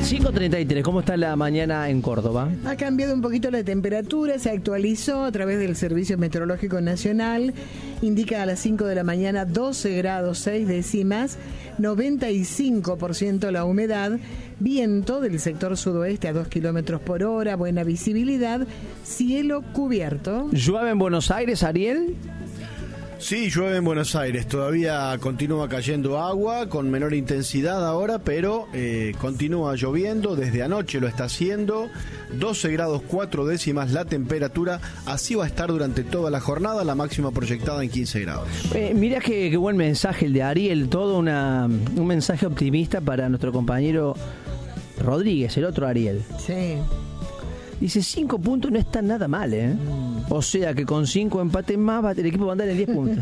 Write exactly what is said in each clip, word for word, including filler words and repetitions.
cinco treinta y tres, ¿cómo está la mañana en Córdoba? Ha cambiado un poquito la temperatura, se actualizó a través del Servicio Meteorológico Nacional. Indica a las cinco de la mañana doce grados seis décimas, noventa y cinco por ciento la humedad, viento del sector sudoeste a dos kilómetros por hora, buena visibilidad, cielo cubierto. ¿Llueve en Buenos Aires, Ariel? Sí, llueve en Buenos Aires, todavía continúa cayendo agua con menor intensidad ahora, pero eh, continúa lloviendo, desde anoche lo está haciendo, doce grados cuatro décimas la temperatura, así va a estar durante toda la jornada, la máxima proyectada en quince grados. Eh, mirá qué, qué buen mensaje el de Ariel, todo una, un mensaje optimista para nuestro compañero Rodríguez, el otro Ariel. Sí. Dice, cinco puntos no está nada mal, ¿eh? Mm. O sea que con cinco empates más va, el equipo va a andar en diez puntos.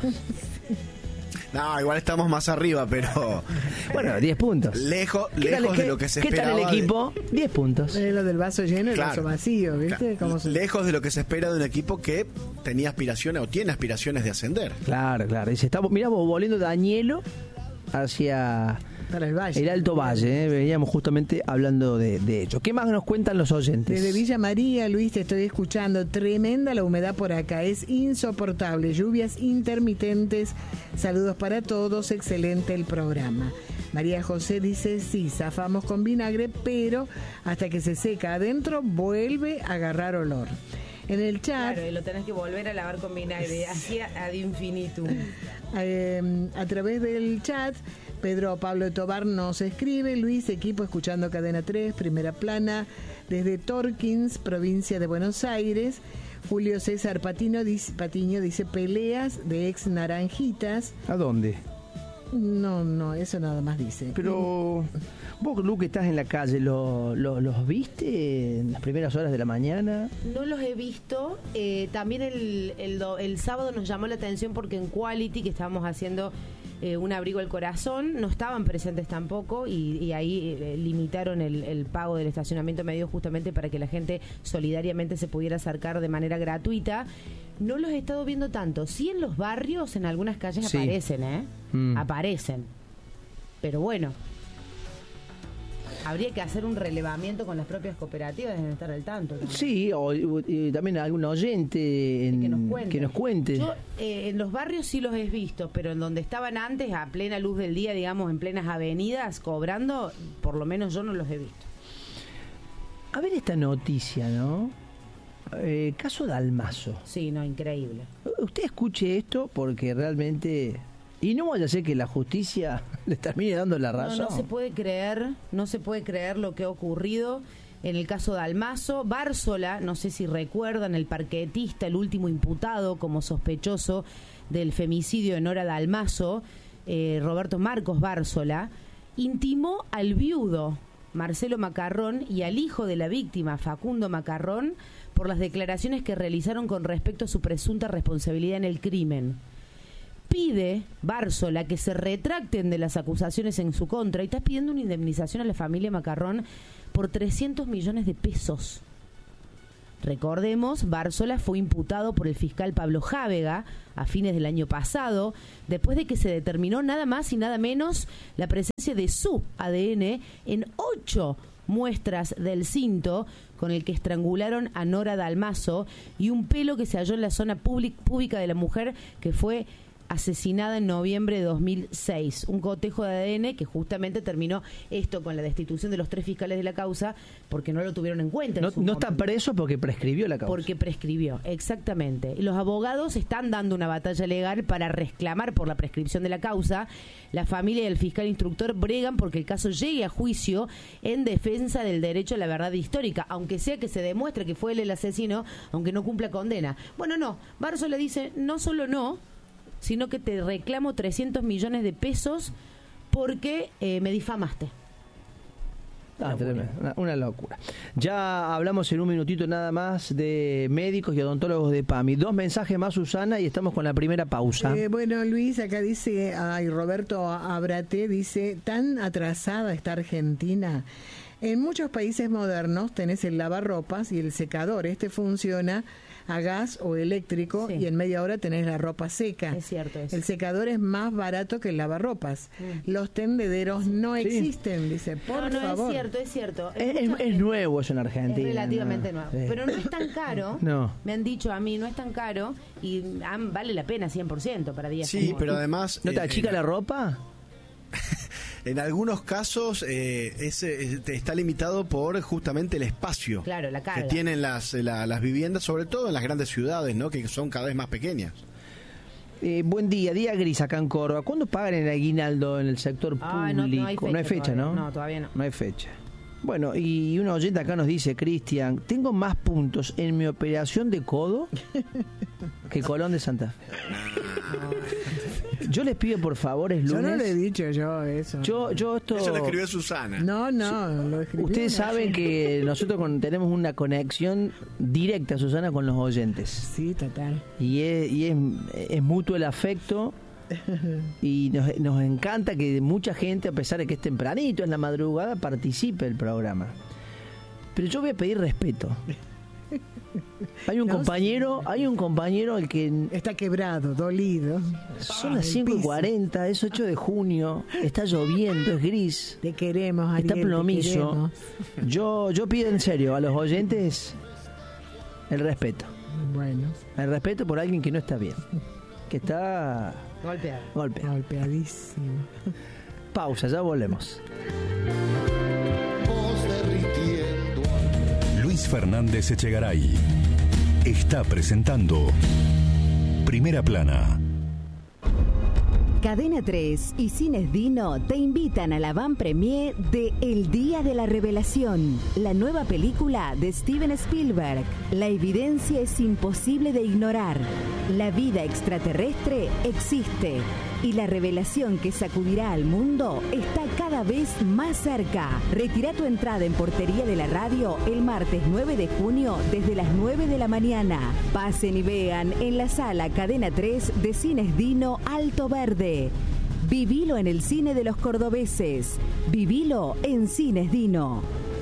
No, igual estamos más arriba, pero... Bueno, diez puntos. Lejos, lejos de lo que se ¿qué esperaba. ¿Qué tal el equipo? De... diez puntos. Es lo del vaso lleno y el claro, vaso vacío, ¿viste? Claro. ¿Cómo se... Lejos de lo que se espera de un equipo que tenía aspiraciones o tiene aspiraciones de ascender. Claro, claro. Dice, estamos, miramos volviendo de Añelo hacia... Para el Valle. El Alto Valle, ¿eh? Veníamos justamente hablando de, de ello. ¿Qué más nos cuentan los oyentes? Desde Villa María, Luis, te estoy escuchando. Tremenda la humedad por acá, es insoportable. Lluvias intermitentes. Saludos para todos, excelente el programa. María José dice, sí, zafamos con vinagre, pero hasta que se seca adentro vuelve a agarrar olor. En el chat... Claro, y lo tenés que volver a lavar con vinagre, así ad infinitum. Eh, a través del chat... Pedro Pablo Tobar nos escribe, Luis, equipo escuchando Cadena tres, primera plana, desde Torkins, provincia de Buenos Aires. Julio César Patino dice, Patiño dice, peleas de ex naranjitas. ¿A dónde? No, no, eso nada más dice. Pero vos, Lu, que estás en la calle, ¿lo, lo, ¿los viste en las primeras horas de la mañana? No los he visto. Eh, también el, el, el sábado nos llamó la atención porque en Quality, que estábamos haciendo... Eh, un abrigo al corazón, no estaban presentes tampoco y, y ahí eh, limitaron el, el pago del estacionamiento medio justamente para que la gente solidariamente se pudiera acercar de manera gratuita. No los he estado viendo tanto. Sí, en los barrios, en algunas calles sí aparecen, ¿eh? Mm. Aparecen. Pero bueno, habría que hacer un relevamiento con las propias cooperativas, deben estar al tanto también. Sí, o, o y también algún oyente en, que, nos cuente. que nos cuente. Yo eh, en los barrios sí los he visto, pero en donde estaban antes, a plena luz del día, digamos, en plenas avenidas, cobrando, por lo menos yo no los he visto. A ver esta noticia, ¿no? Eh, caso Dalmaso. Sí, no, increíble. Usted escuche esto porque realmente... Y no vaya a ser que la justicia les termine dando la razón. No, no se puede creer, no se puede creer lo que ha ocurrido en el caso Dalmaso. Bárzola, no sé si recuerdan, el parquetista, el último imputado como sospechoso del femicidio de Nora Dalmaso, eh, Roberto Marcos Bárzola, intimó al viudo Marcelo Macarrón y al hijo de la víctima, Facundo Macarrón, por las declaraciones que realizaron con respecto a su presunta responsabilidad en el crimen. Pide Bárzola que se retracten de las acusaciones en su contra y está pidiendo una indemnización a la familia Macarrón por trescientos millones de pesos. Recordemos, Bárzola fue imputado por el fiscal Pablo Jávega a fines del año pasado, después de que se determinó nada más y nada menos la presencia de su A D N en ocho muestras del cinto con el que estrangularon a Nora Dalmaso y un pelo que se halló en la zona pública de la mujer que fue asesinada en noviembre de dos mil seis. Un cotejo de A D N que justamente terminó esto con la destitución de los tres fiscales de la causa porque no lo tuvieron en cuenta. No, en su no momento. Está preso porque prescribió la causa. Porque prescribió, exactamente. Y los abogados están dando una batalla legal para reclamar por la prescripción de la causa. La familia y el fiscal instructor bregan porque el caso llegue a juicio en defensa del derecho a la verdad histórica, aunque sea que se demuestre que fue él el asesino, aunque no cumpla condena. Bueno, no. Bárzola dice, no solo no, sino que te reclamo trescientos millones de pesos porque eh, me difamaste. Ah, una, una locura. Ya hablamos en un minutito nada más de médicos y odontólogos de PAMI. Dos mensajes más, Susana, y estamos con la primera pausa. Eh, bueno, Luis, acá dice, ay, Roberto Abrate dice, tan atrasada está Argentina. En muchos países modernos tenés el lavarropas y el secador. Este funciona a gas o eléctrico, Sí. y en media hora tenés la ropa seca. Es cierto eso. El secador es más barato que el lavarropas. Mm. Los tendederos no Sí. existen, dice, por no, no, favor. es cierto, es cierto. Es, es- Mucha- es nuevo eso en Argentina. Es relativamente ¿no? nuevo. Sí. Pero no es tan caro. No. Me han dicho a mí, no es tan caro y ah, vale la pena cien por ciento para días Sí, como pero hoy. además... ¿No te eh, achica en- la ropa? En algunos casos eh, es, eh, está limitado por justamente el espacio Claro, la carga. que tienen las, la- las viviendas, sobre todo en las grandes ciudades, ¿no? Que son cada vez más pequeñas. Eh, buen día, día gris acá en Córdoba. ¿Cuándo pagan el aguinaldo en el sector público? Ah, no, no hay fecha fecha, todavía. ¿no? No, todavía no. No hay fecha. Bueno, y una oyente acá nos dice, Cristian, tengo más puntos en mi operación de codo que Colón de Santa Fe. Yo les pido, por favor, es Yo lunes. no le he dicho yo eso. Yo, yo esto... Eso lo escribió Susana. No, no, lo escribió Ustedes una saben oyente. que nosotros con- tenemos una conexión directa, Susana, con los oyentes. Sí, total. Y es, y es, es mutuo el afecto. Y nos, nos encanta que mucha gente, a pesar de que es tempranito, en la madrugada, participe del programa. Pero yo voy a pedir respeto. Hay un No, compañero, hay un compañero al que Está quebrado, dolido. son las El cinco y piso. cuarenta, es ocho de junio, está lloviendo, es gris, Te queremos, Ariel. está te plomizo. queremos. Yo, yo pido en serio a los oyentes el respeto. Bueno, El respeto por alguien que no está bien, que está Golpeado. golpeado. golpeadísimo. Pausa, ya volvemos. Luis Fernández Echegaray está presentando Primera Plana. Cadena tres y Cines Dino te invitan a la van premier de El Día de la Revelación, la nueva película de Steven Spielberg. La evidencia es imposible de ignorar. La vida extraterrestre existe y la revelación que sacudirá al mundo está cada vez más cerca. Retira tu entrada en Portería de la Radio el martes nueve de junio desde las nueve de la mañana. Pasen y vean en la sala Cadena tres de Cines Dino Alto Verde. Vivilo en el cine de los cordobeses. Vivilo en Cines Dino.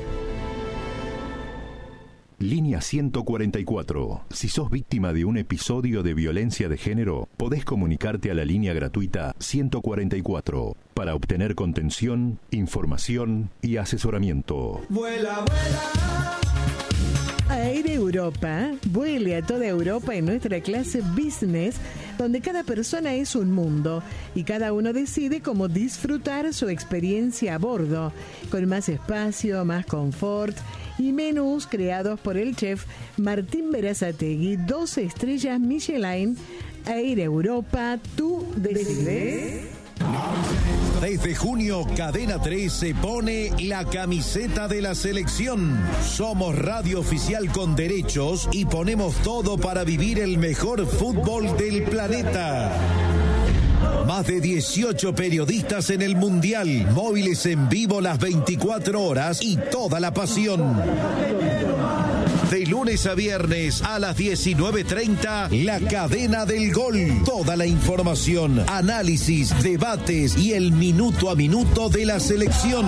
Línea ciento cuarenta y cuatro. Si sos víctima de un episodio de violencia de género, podés comunicarte a la línea gratuita ciento cuarenta y cuatro para obtener contención, información y asesoramiento. Vuela, vuela. Air Europa, vuele a toda Europa en nuestra clase business, donde cada persona es un mundo y cada uno decide cómo disfrutar su experiencia a bordo, con más espacio, más confort y menús creados por el chef Martín Berazategui, dos estrellas Michelin. Air Europa, tú decides. Desde junio, Cadena tres se pone la camiseta de la selección. Somos radio oficial con derechos y ponemos todo para vivir el mejor fútbol del planeta. Más de dieciocho periodistas en el Mundial, móviles en vivo las veinticuatro horas y toda la pasión. De lunes a viernes a las diecinueve treinta, La Cadena del Gol. Toda la información, análisis, debates y el minuto a minuto de la selección.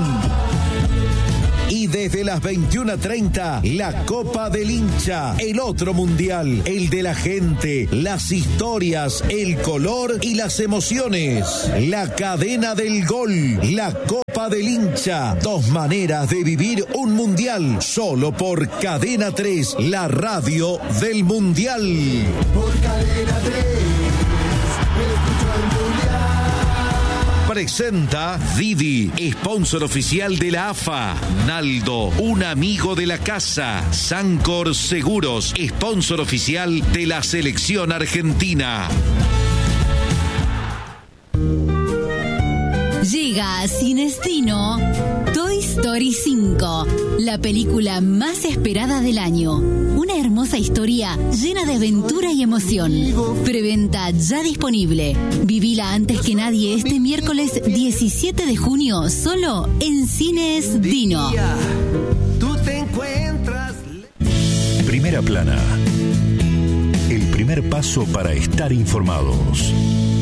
Y desde las veintiuna treinta, la Copa del Hincha, el otro mundial, el de la gente, las historias, el color y las emociones. La Cadena del Gol, la Copa del Hincha, dos maneras de vivir un mundial, solo por Cadena tres, la radio del mundial. Por Cadena tres, escucho el mundial. Presenta Didi, sponsor oficial de la A F A. Naldo, un amigo de la casa. Sancor Seguros, sponsor oficial de la selección argentina. Llega a Cines Dino Toy Story cinco, la película más esperada del año. Una hermosa historia llena de aventura y emoción. Preventa ya disponible. Vivila antes que nadie este miércoles diecisiete de junio, solo en Cines Dino. Tú te encuentras. Primera Plana. El primer paso para estar informados.